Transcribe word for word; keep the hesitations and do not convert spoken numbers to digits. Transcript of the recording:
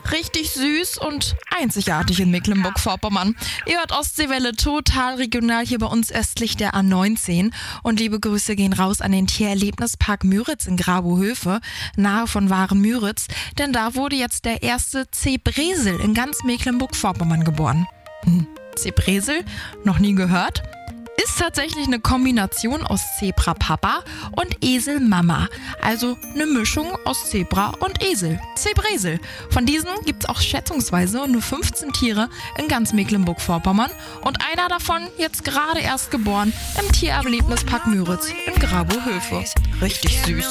Richtig süß und einzigartig in Mecklenburg-Vorpommern. Ihr hört Ostseewelle total regional hier bei uns östlich der A neunzehn. Und liebe Grüße gehen raus an den Tiererlebnispark Müritz in Grabow-Höfe, nahe von Waren-Müritz. Denn da wurde jetzt der erste Zebresel in ganz Mecklenburg-Vorpommern geboren. Hm, Zebresel? Noch nie gehört? Ist tatsächlich eine Kombination aus Zebra-Papa und Esel-Mama. Also eine Mischung aus Zebra und Esel. Zebresel. Von diesen gibt es auch schätzungsweise nur fünfzehn Tiere in ganz Mecklenburg-Vorpommern. Und einer davon jetzt gerade erst geboren im Tiererlebnispark Müritz in Grabow-Höfe. Richtig süß.